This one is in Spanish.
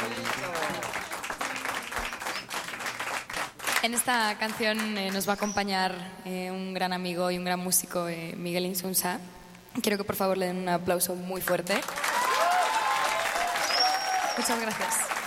En esta canción nos va a acompañar un gran amigo y un gran músico, Miguel Insunza. Quiero que por favor le den un aplauso muy fuerte. Muchas gracias.